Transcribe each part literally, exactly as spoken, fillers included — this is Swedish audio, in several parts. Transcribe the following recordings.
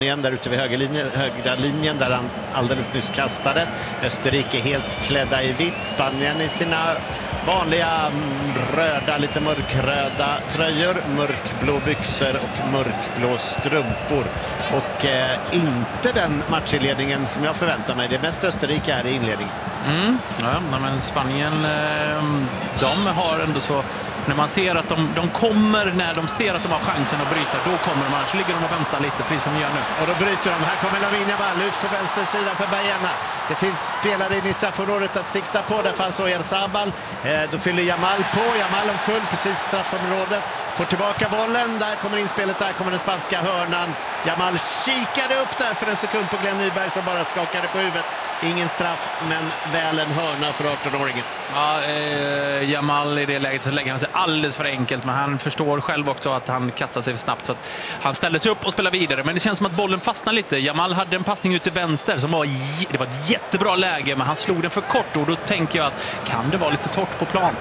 igen där ute vid högerlinjen, högra linjen där han alldeles nyss kastade. Österrike helt klädda i vitt. Spanien i sina vanliga röda, lite mörkröda tröjor, mörkblå byxor och mörkblå strumpor. Och eh, inte den matchinledningen som jag förväntar mig. Det är mest Österrike här i inledningen. Mm, ja, men Spanien, de har ändå så, när man ser att de, de kommer, när de ser att de har chansen att bryta, då kommer de, annars ligger de och väntar lite, precis som de gör nu. Och då bryter de. Här kommer Lamine Yamal ut på vänster sida för Bayerna. Det finns spelare in i straffområdet att sikta på. Där fanns Oyarzabal. Eh, då fyller Yamal på. Yamal omkull precis straffområdet. Får tillbaka bollen. Där kommer inspelet. Där kommer den spanska hörnan. Yamal kikade upp där för en sekund på Glenn Nyberg som bara skakade på huvudet. Ingen straff, men väl en hörna för arton-åringen. Ja, eh, Yamal i det läget så lägger han sig alldeles för enkelt, men han förstår själv också att han kastar sig för snabbt, så att han ställer sig upp och spelar vidare. Men det känns som att bollen fastnar lite. Yamal hade en passning ut till vänster som var, det var ett jättebra läge, men han slog den för kort, och då tänker jag att kan det vara lite torrt på plan?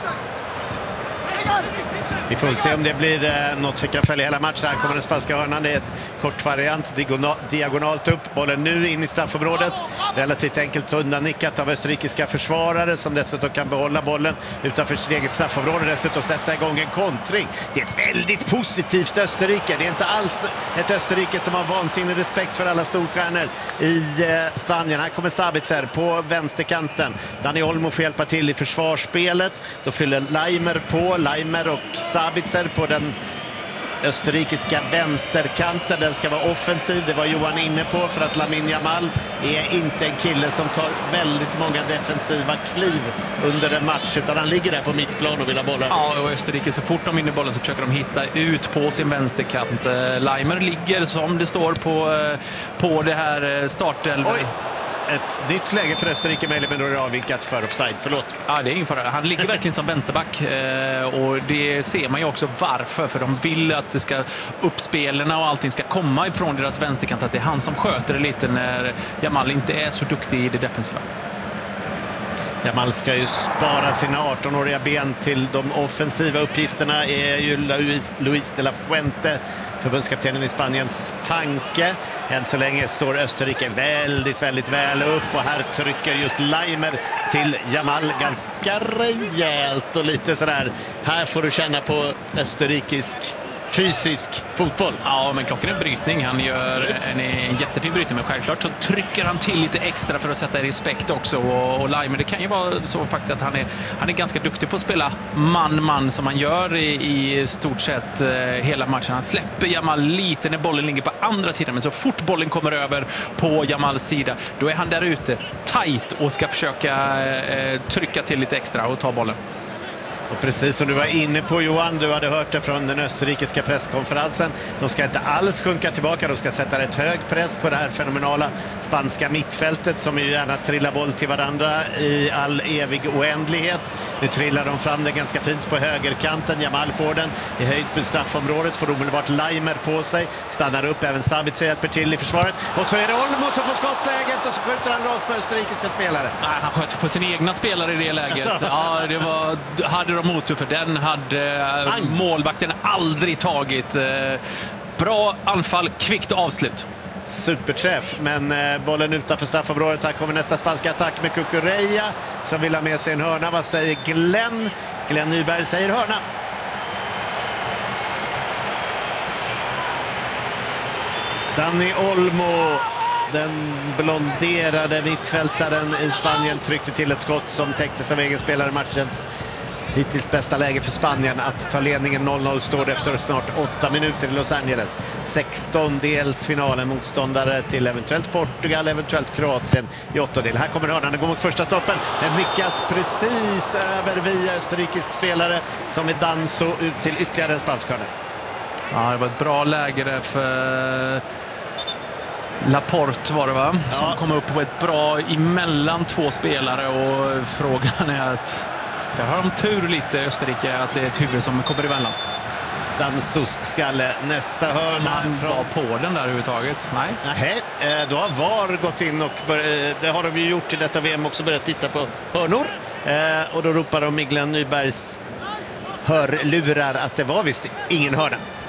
Vi får se om det blir eh, något vi kan följa hela matchen. Här kommer den spanska hörnan. Det är ett kort variant, diagonalt upp. Bollen nu in i straffområdet. Relativt enkelt undannickat av österrikiska försvarare som dessutom kan behålla bollen utanför sitt eget straffområde. Dessutom sätta igång en kontring. Det är ett väldigt positivt Österrike. Det är inte alls ett Österrike som har vansinnig respekt för alla storstjärnor i eh, Spanien. Här kommer Sabitzer på vänsterkanten. Dani Olmo får hjälpa till i försvarsspelet. Då fyller Laimer på. Laimer och Sabitzer på den österrikiska vänsterkanten. Den ska vara offensiv, det var Johan inne på, för att Lamine Yamal är inte en kille som tar väldigt många defensiva kliv under en match, utan han ligger där på mittplan och vill ha bollen. Ja, och Österrike, så fort de vinner bollen så försöker de hitta ut på sin vänsterkant. Laimer ligger, som det står på, på det här startelvan. Oj! Ett nytt läge för Österrike, men då är det avvinkat för offside. Förlåt. Ja, det är ingen fara. Han ligger verkligen som vänsterback, och det ser man ju också varför. För de vill att det ska uppspelarna och allting ska komma ifrån deras vänsterkant. Att det är han som sköter det lite när Yamal inte är så duktig i det defensiva. Yamal ska ju spara sina arton-åriga ben till de offensiva uppgifterna, är ju Luis, Luis de la Fuente, förbundskaptenen i Spaniens tanke. Än så länge står Österrike väldigt, väldigt väl upp, och här trycker just Laimer till Yamal ganska rejält och lite sådär. Här får du känna på österrikisk fysisk fotboll. Ja, men klockan är en brytning. Han gör en, en jättefin brytning, men självklart så trycker han till lite extra för att sätta i respekt också. Och, och Laimer, det kan ju vara så faktiskt att han är, han är ganska duktig på att spela man-man som han gör i, i stort sett eh, hela matchen. Han släpper Yamal lite när bollen ligger på andra sidan, men så fort bollen kommer över på Yamals sida, då är han där ute tight och ska försöka eh, trycka till lite extra och ta bollen. Och precis som du var inne på, Johan, du hade hört det från den österrikiska presskonferensen. De ska inte alls sjunka tillbaka, de ska sätta rätt hög press på det här fenomenala spanska mittfältet som ju gärna trillar boll till varandra i all evig oändlighet. Nu trillar de fram det ganska fint på högerkanten. Yamal får den i höjd på straffområdet, får omedelbart Laimer på sig, stannar upp, även Sabitzer hjälper till i försvaret. Och så är det Olmo som får skottläget, och så skjuter han rakt på österrikiska spelare. Nej, han sköt på sina egna spelare i det läget. Alltså. Ja, det var... Hade de motor, för den hade Aj. målvakten aldrig tagit. Bra anfall, kvickt avslut. Superträff, men bollen utanför straffområdet. Här kommer nästa spanska attack med Cucurella som vill ha med sig en hörna. Vad säger Glenn? Glenn Nyberg säger hörna. Dani Olmo, den blonderade mittfältaren i Spanien, tryckte till ett skott som täcktes av egen spelare. Matchens hittills bästa läge för Spanien att ta ledningen. noll noll står det efter snart åtta minuter i Los Angeles. sextondelsfinalen, motståndare till eventuellt Portugal, eventuellt Kroatien i åttondel. Här kommer hörnan, den går mot första stoppen. Den nickas precis över via österrikisk spelare som är Danso ut till ytterligare en spansk hörna. Ja, det var ett bra läge där för Laporte var det, va? Som ja. kom upp på ett bra emellan två spelare, och frågan är att jag har de tur lite Österrike att det är ett huvud som kommer emellan. Dansos skalle, nästa hörna. Man från... var på den där överhuvudtaget. Nej. Nej, då har V A R gått in och bör... det har de ju gjort i detta V M också, börjat titta på hörnor. Och då ropar de i Glenn Nybergs hörlurar att det var visst ingen hörna.